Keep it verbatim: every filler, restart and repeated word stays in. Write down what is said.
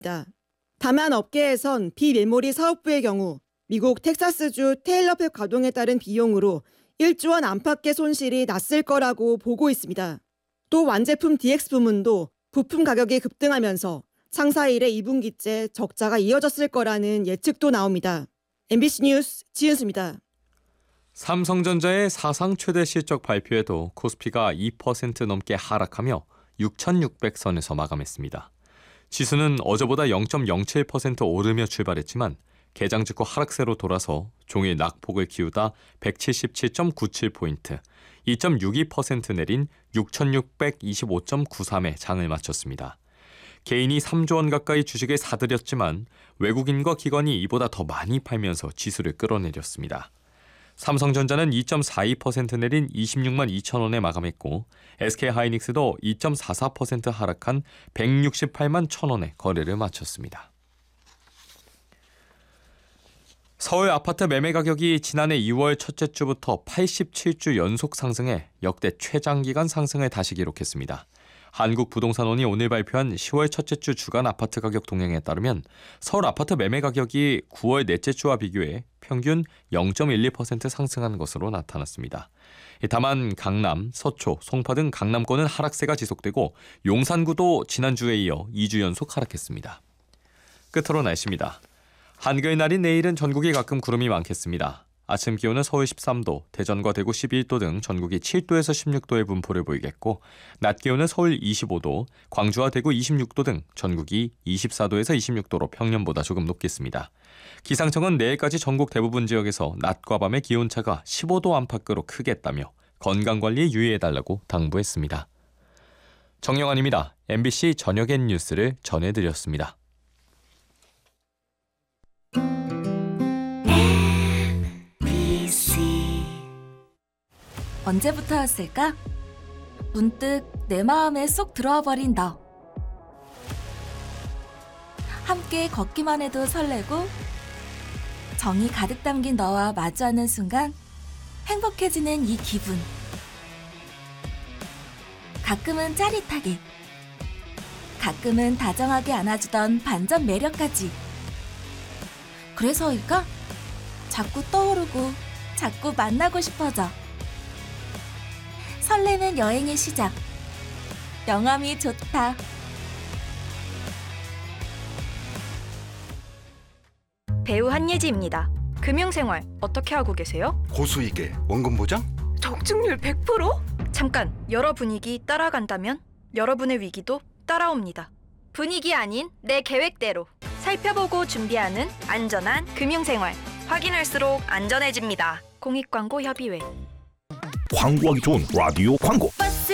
다만 업계에선 비메모리 사업부의 경우 미국 텍사스주 테일러팹 가동에 따른 비용으로 일조 원 안팎의 손실이 났을 거라고 보고 있습니다. 또 완제품 디엑스 부문도 부품 가격이 급등하면서 창사 이래 이 분기째 적자가 이어졌을 거라는 예측도 나옵니다. 엠비씨 뉴스 지은수입니다. 삼성전자의 사상 최대 실적 발표에도 코스피가 이 퍼센트 넘게 하락하며 육천육백 선에서 마감했습니다. 지수는 어제보다 영 점 영칠 퍼센트 오르며 출발했지만 개장 직후 하락세로 돌아서 종일 낙폭을 키우다 백칠십칠 점 구칠 포인트, 이 점 육이 퍼센트 내린 육천육백이십오 점 구삼에 장을 마쳤습니다. 개인이 삼조 원 가까이 주식을 사들였지만 외국인과 기관이 이보다 더 많이 팔면서 지수를 끌어내렸습니다. 삼성전자는 이 점 사이 퍼센트 내린 이십육만 이천 원에 마감했고 에스케이하이닉스도 이 점 사사 퍼센트 하락한 백육십팔만 천 원에 거래를 마쳤습니다. 서울 아파트 매매 가격이 지난해 이월 첫째 주부터 팔십칠 주 연속 상승해 역대 최장기간 상승을 다시 기록했습니다. 한국부동산원이 오늘 발표한 시월 첫째 주 주간 아파트 가격 동향에 따르면 서울 아파트 매매 가격이 구월 넷째 주와 비교해 평균 영 점 일이 퍼센트 상승한 것으로 나타났습니다. 다만 강남, 서초, 송파 등 강남권은 하락세가 지속되고 용산구도 지난주에 이어 이 주 연속 하락했습니다. 끝으로 날씨입니다. 한글날인 내일은 전국이 가끔 구름이 많겠습니다. 아침 기온은 서울 십삼 도, 대전과 대구 십일 도 등 전국이 칠 도에서 십육 도의 분포를 보이겠고 낮 기온은 서울 이십오 도, 광주와 대구 이십육 도 등 전국이 이십사 도에서 이십육 도로 평년보다 조금 높겠습니다. 기상청은 내일까지 전국 대부분 지역에서 낮과 밤의 기온차가 십오 도 안팎으로 크겠다며 건강관리에 유의해달라고 당부했습니다. 정영환입니다. 엠비씨 저녁엔 뉴스를 전해드렸습니다. 언제부터였을까? 문득 내 마음에 쏙 들어와 버린 너. 함께 걷기만 해도 설레고 정이 가득 담긴 너와 마주하는 순간 행복해지는 이 기분. 가끔은 짜릿하게, 가끔은 다정하게 안아주던 반전 매력까지. 그래서일까? 자꾸 떠오르고 자꾸 만나고 싶어져. 설레는 여행의 시작. 영암이 좋다. 배우 한예지입니다. 금융생활 어떻게 하고 계세요? 고수익에 원금 보장? 적중률 백 퍼센트? 잠깐, 여러 분위기 따라간다면 여러분의 위기도 따라옵니다. 분위기 아닌 내 계획대로 살펴보고 준비하는 안전한 금융생활. 확인할수록 안전해집니다. 공익광고협의회. 광고하기 좋은 라디오 광고.